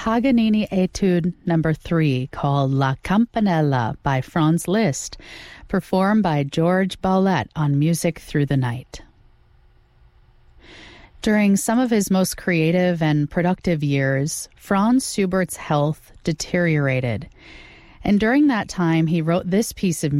Paganini Etude No. 3 called La Campanella by Franz Liszt, performed by George Boulez on Music Through the Night. During some of his most creative and productive years, Franz Schubert's health deteriorated, and during that time he wrote this piece of